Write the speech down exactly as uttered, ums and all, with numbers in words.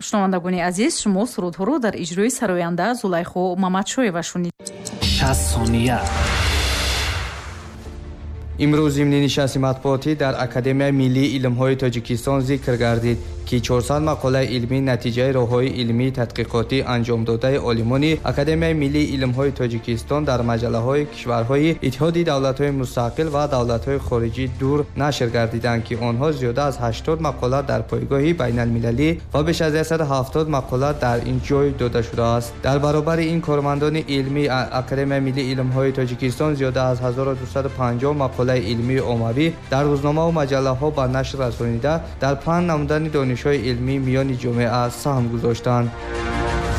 шунавандагони азиз, шумо сурудҳоро дар иҷрои сароянда Зулайхо Мамадшоева шунид. шаст сония. имрӯз зимни нишасти матбуотӣ дар Академияи Миллии илмҳои Тоҷикистон зикр гардид ки чорсад мақолаи илмӣ натиҷаи роҳҳои илмии тадқиқотӣ анҷомдодаи олимони Академияи Миллии илмҳои Тоҷикистон дар маҷаллаҳои кишварҳои Иттиҳоди давлатҳои мустақил ва давлатҳои хориҷӣ дур нашр гардиданд ки онҳо зиёда аз ҳаштод мақола дар пойгоҳи байналмилалӣ ва беш аз сад و ҳафтод мақола дар ин ҷой дода шудааст. дар баробари ин кормандони илмии Академияи Миллии илмҳои Тоҷикистон зиёда аз ҳазору дусад و панҷоҳ мақолаи илмии оммавӣ дар рӯзномаву маҷаллаҳо ба нашр расонида дар паҳн намудани донишҳои илмӣ миёни ҷомеа саҳм гузоштанд.